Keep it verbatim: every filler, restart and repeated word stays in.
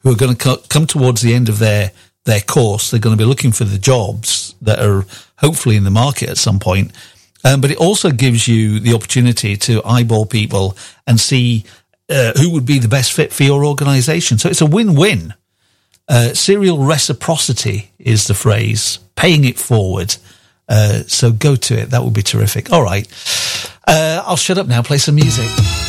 who are going to co- come towards the end of their, their course. They're going to be looking for the jobs that are hopefully in the market at some point. Um, but it also gives you the opportunity to eyeball people and see uh, who would be the best fit for your organisation. So it's a win-win. Uh, serial reciprocity is the phrase, paying it forward. Uh, so go to it. That would be terrific. All right. Uh, I'll shut up now, play some music.